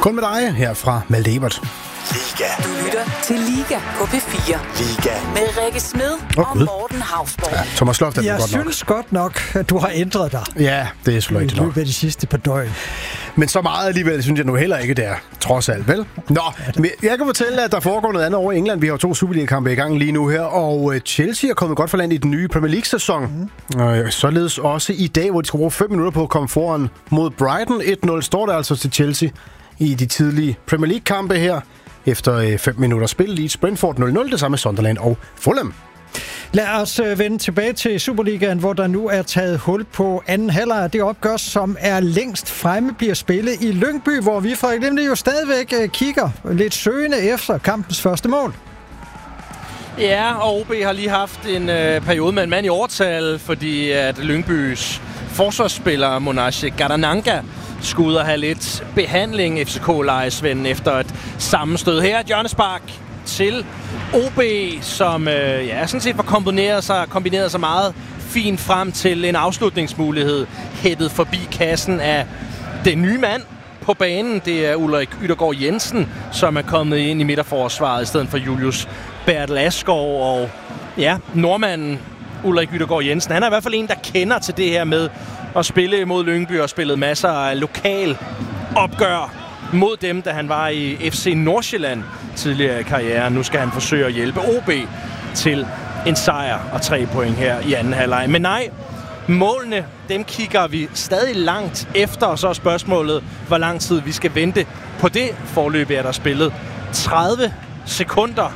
Kun med dig her fra Malte Ebert. Liga. Du lytter til Liga på P4. Liga. Med Rikke Smed og Morten Hausborg. Ja, Thomas Sloft er Jeg godt nok. synes godt nok, at du har ændret dig Ja, det er selvfølgelig i nok. løbet af de sidste par døgn. Men så meget alligevel synes jeg nu heller ikke, det er. Trods alt, vel? Nå, men jeg kan fortælle, at der foregår noget andet over i England. Vi har 2 Superliga-kampe i gang lige nu her, og Chelsea er kommet godt for land i den nye Premier League-sæson. Således også i dag, hvor de skal bruge 5 minutter på at komme foran mod Brighton. 1-0 står der altså til Chelsea i de tidlige Premier League-kampe her. Efter 5 minutter spil, Leeds Brentford 0-0, det samme med Sunderland og Fulham. Lad os vende tilbage til Superligaen, hvor der nu er taget hul på anden halvleg. Det opgør, som er længst fremme, bliver spillet i Lyngby, hvor vi fra Glimte jo stadigvæk kigger lidt søgende efter kampens første mål. Ja, og OB har lige haft en periode med en mand i overtal, fordi at Lyngbys forsvarsspiller Monashe Gadananga skulle ud og have lidt behandling FCK-lejesvenden efter et sammenstød. Her er hjørnespark til OB, som sådan set var kombineret sig meget fint frem til en afslutningsmulighed, hættet forbi kassen af den nye mand på banen. Det er Ulrik Yttergaard Jensen, som er kommet ind i midterforsvaret i stedet for Julius Bertel Asgaard. Og ja, nordmanden Ulrik Yttergaard Jensen, han er i hvert fald en, der kender til det her med at spille imod Lyngby og spillet masser af lokal opgør mod dem, da han var i FC Nordsjælland tidligere i karrieren. Nu skal han forsøge at hjælpe OB til en sejr og 3 point her i anden halvleg. Men nej, målene, dem kigger vi stadig langt efter, og så er spørgsmålet, hvor lang tid vi skal vente på det. Forløbet er der spillet 30 sekunder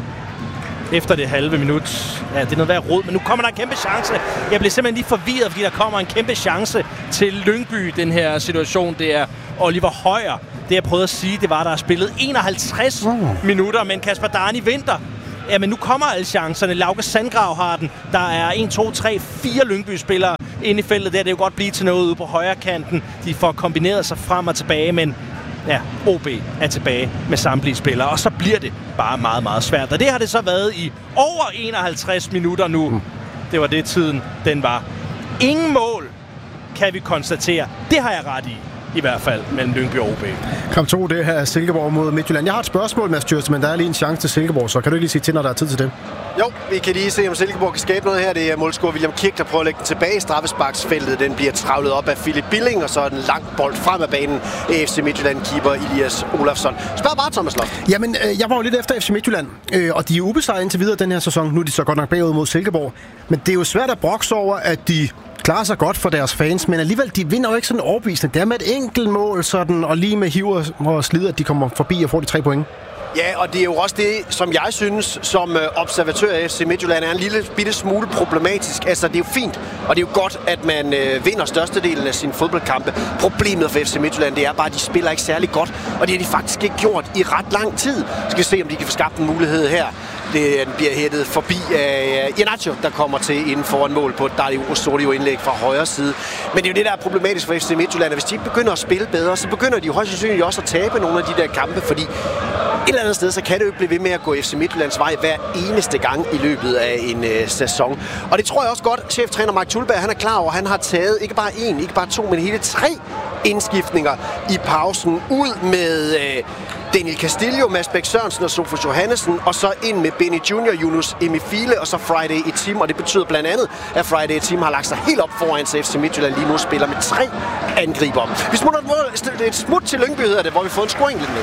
efter det halve minut. Ja, det er noget værd rod, men nu kommer der en kæmpe chance. Jeg bliver simpelthen lige forvirret, fordi der kommer en kæmpe chance til Lyngby, den her situation. Det er Oliver Højer. Det jeg prøvede at sige, det var, der er spillet 51 minutter, men Kasper Darni venter. Ja, men nu kommer alle chancerne. Lauke Sandgrav har den. Der er 1, 2, 3, 4 Lyngby-spillere inde i feltet. Der det jo godt blive til noget ude på højre kanten. De får kombineret sig frem og tilbage, men ja, OB er tilbage med samtlige spillere, og så bliver det bare meget, meget svært. Og det har det så været i over 51 minutter nu. Det var det, tiden den var. Ingen mål, kan vi konstatere. Det har jeg ret i hvert fald, mellem Lyngby og OB. Kamp 2, det her er Silkeborg mod Midtjylland. Jeg har et spørgsmål, Mads Djurs, men der er lige en chance til Silkeborg, så kan du ikke lige sige til, når der er tid til det? Jo, vi kan lige se, om Silkeborg kan skabe noget her. Det er målscorer William Kirk, der prøver at lægge den tilbage i straffesparksfeltet. Den bliver travlet op af Philip Billing, og så er den langt bold frem af banen af FC Midtjylland-keeper Elias Olafsson. Spørg bare, Thomas Loft. Jamen, jeg var jo lidt efter FC Midtjylland, og de er ubesejret indtil videre den her sæson. Nu er de så godt nok bagud mod Silkeborg. Men det er jo svært at brokse over, at de klarer sig godt for deres fans, men alligevel, de vinder jo ikke sådan overbevisende. Det er med et enkelt mål, sådan, og lige med hiver og slider, at de kommer forbi og får de 3 point. Ja, og det er jo også det, som jeg synes, som observatør af FC Midtjylland, er en lille bitte smule problematisk. Altså, det er jo fint, og det er jo godt, at man vinder størstedelen af sine fodboldkampe. Problemet for FC Midtjylland, det er bare, at de spiller ikke særlig godt, og det har de faktisk ikke gjort i ret lang tid. Skal vi se, om de kan få skabt en mulighed her. Den bliver hættet forbi af Iheanacho, der kommer til inden foran mål på Dario Osorio indlæg fra højre side. Men det er jo det, der er problematisk for FC Midtjylland, hvis de ikke begynder at spille bedre, så begynder de jo højst sandsynligt også at tabe nogle af de der kampe, fordi et eller andet sted, så kan det jo ikke blive ved med at gå FC Midtjyllands vej hver eneste gang i løbet af en sæson. Og det tror jeg også godt, cheftræner Mark Tulberg, han er klar over. Han har taget ikke bare 1, ikke bare 2, men hele 3 indskiftninger i pausen ud med Daniel Castillo, Mads Bæk Sørensen og Sofus Johannesen, og så ind med Benny Junior, Yunus Emifile og så Friday Etim, og det betyder blandt andet, at Friday Etim har lagt sig helt op foran, så FC Midtjylland lige nu spiller med 3 angriber. Vi smutter et smut til Lyngby, hedder det, hvor vi får en scoring lidt med.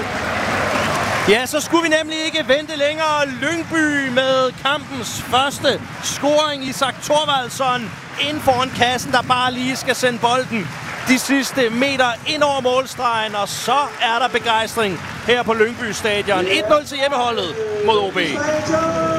Ja, så skulle vi nemlig ikke vente længere. Lyngby med kampens første scoring. Isak Thorvaldsson ind foran kassen, der bare lige skal sende bolden de sidste meter ind over målstregen, og så er der begejstring her på Lyngby Stadion. 1-0 til hjemmeholdet mod OB.